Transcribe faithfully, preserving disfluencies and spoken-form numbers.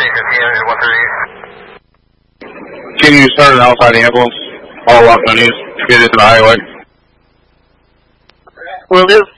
fifteen, one thirty. Can you start an outside ambulance? All walk on east. Get into the highway. Will do.